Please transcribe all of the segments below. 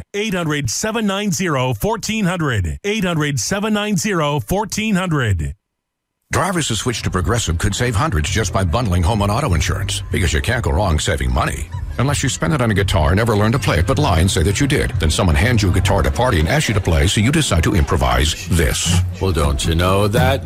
800-790-1400. 800-790-1400. Drivers who switch to Progressive could save hundreds just by bundling home and auto insurance, because you can't go wrong saving money. Unless you spend it on a guitar and never learn to play it, but lie and say that you did. Then someone hands you a guitar at a party and asks you to play, so you decide to improvise this. Well, don't you know that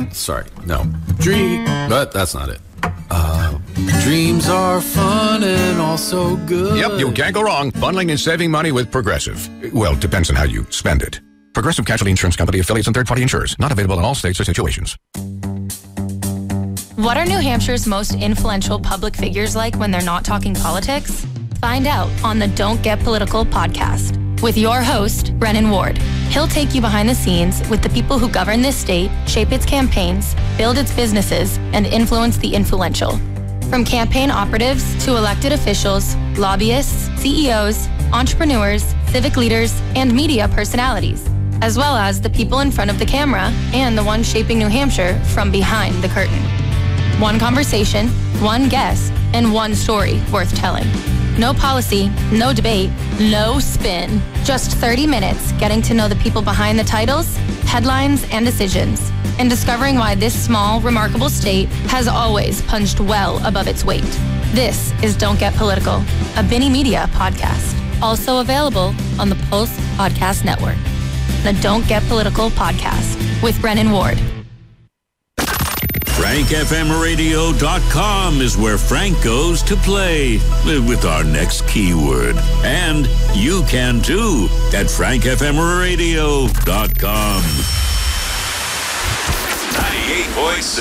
but that's not it. Dreams are fun and also good. Yep, you can't go wrong bundling and saving money with Progressive. Well, it depends on how you spend it. Progressive Casualty Insurance Company, affiliates, and third-party insurers. Not available in all states or situations. What are New Hampshire's most influential public figures like when they're not talking politics? Find out on the Don't Get Political podcast with your host, Brennan Ward. He'll take you behind the scenes with the people who govern this state, shape its campaigns, build its businesses, and influence the influential. From campaign operatives to elected officials, lobbyists, CEOs, entrepreneurs, civic leaders, and media personalities, as well as the people in front of the camera and the ones shaping New Hampshire from behind the curtain. One conversation, one guest, and one story worth telling. No policy, no debate, no spin. Just 30 minutes getting to know the people behind the titles, headlines, and decisions, and discovering why this small, remarkable state has always punched well above its weight. This is Don't Get Political, a Binny Media podcast. Also available on the Pulse Podcast Network. The Don't Get Political podcast with Brennan Ward. FrankFMRadio.com is where Frank goes to play with our next keyword. And you can too at FrankFMRadio.com. 98.6